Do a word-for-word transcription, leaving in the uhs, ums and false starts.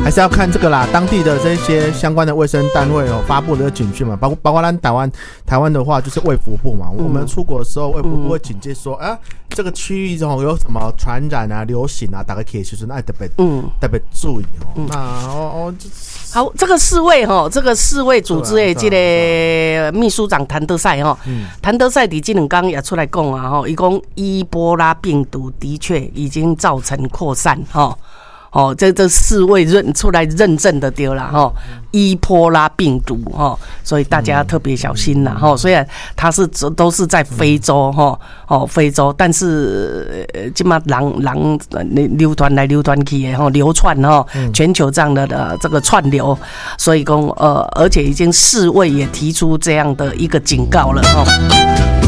还是要看这个啦，当地的这些相关的卫生单位哦发布的警讯嘛，包括包括咱台湾台湾的话就是卫福部嘛，嗯、我们出国的时候卫福部会警戒说，啊，这个区域中有什么传染啊、流行啊，大家可以就是那特别嗯特别注意哦。嗯、那哦哦， 好，这个世卫哈，这个世卫组织的这个秘书长谭德赛哈，谭德赛伫这两天也出来讲啊哈，伊讲伊波拉病毒的确已经造成扩散哈。哦，这这世卫认出来认证的对啦哈，伊波拉病毒哈，所以大家特别小心啦哈。虽然它是都是在非洲哈，哦非洲，但是呃，今嘛人人流传来流传去的哈，流窜哈，全球这样的的这个串流，所以讲呃，而且已经世卫也提出这样的一个警告了哈。